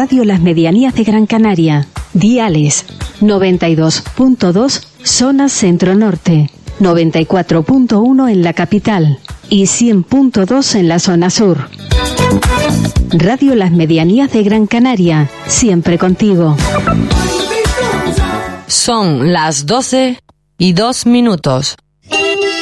Radio Las Medianías de Gran Canaria. Diales 92.2 zona centro-norte, 94.1 en la capital y 100.2 en la zona sur. Radio Las Medianías de Gran Canaria, siempre contigo. Son las 12:02.